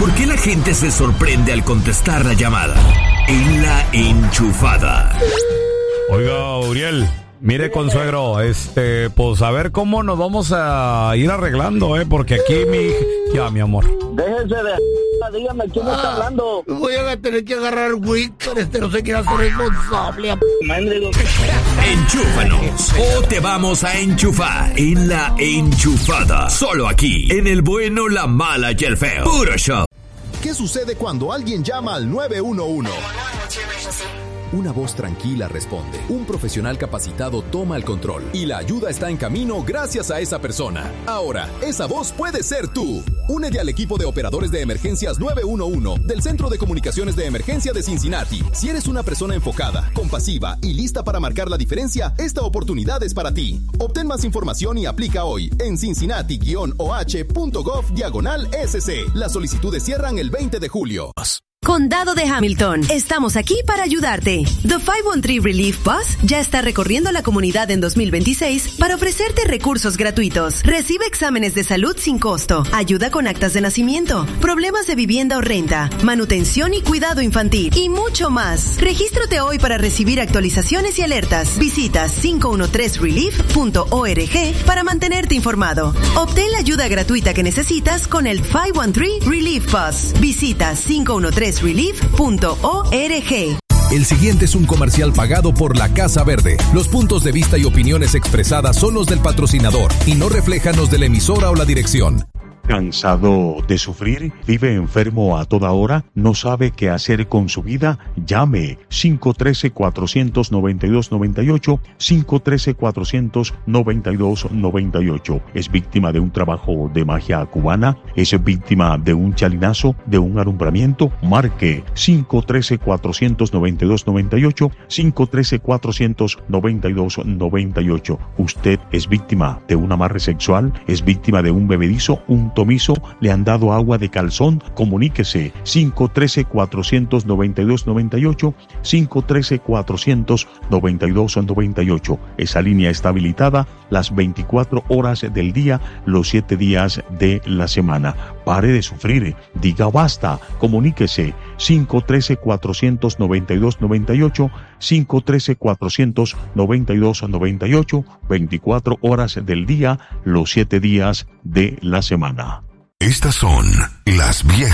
¿Por qué la gente se sorprende al contestar la llamada? En La Enchufada. Oiga, Uriel, mire, consuegro, pues a ver cómo nos vamos a ir arreglando, porque aquí ya, mi amor. Déjese de dígame, ¿quién está hablando? Voy a tener que agarrar Víctor, no se quiere hacer responsable. Enchúfanos o te vamos a enchufar en La Enchufada. Solo aquí, en el bueno, la mala y el feo. Puro show. ¿Qué sucede cuando alguien llama al 911? Una voz tranquila responde. Un profesional capacitado toma el control. Y la ayuda está en camino gracias a esa persona. Ahora, esa voz puede ser tú. Únete al equipo de operadores de emergencias 911 del Centro de Comunicaciones de Emergencia de Cincinnati. Si eres una persona enfocada, compasiva y lista para marcar la diferencia, esta oportunidad es para ti. Obtén más información y aplica hoy en cincinnati-oh.gov/SC. Las solicitudes cierran el 20 de julio. Condado de Hamilton, estamos aquí para ayudarte. The 513 Relief Bus ya está recorriendo la comunidad en 2026 para ofrecerte recursos gratuitos. Recibe exámenes de salud sin costo, ayuda con actas de nacimiento, problemas de vivienda o renta, manutención y cuidado infantil y mucho más. Regístrate hoy para recibir actualizaciones y alertas. Visita 513relief.org para mantenerte informado. Obtén la ayuda gratuita que necesitas con el 513 Relief Bus. Visita 513relief.org. El siguiente es un comercial pagado por la Casa Verde. Los puntos de vista y opiniones expresadas son los del patrocinador y no reflejan los de la emisora o la dirección. ¿Cansado de sufrir? ¿Vive enfermo a toda hora? ¿No sabe qué hacer con su vida? Llame 513-492-98, 513-492-98. ¿Es víctima de un trabajo de magia cubana? ¿Es víctima de un chalinazo, de un alumbramiento? Marque 513-492-98, 513-492-98. ¿Usted es víctima de un amarre sexual? ¿Es víctima de un bebedizo, un tomizo? ¿Le han dado agua de calzón? Comuníquese 513-492-98, 513-492-98. Esa línea está habilitada las 24 horas del día, los 7 días de la semana. Pare de sufrir, diga basta, comuníquese 513-492-98, 513-492-98, 24 horas del día, los 7 días de la semana. Estas son las viejas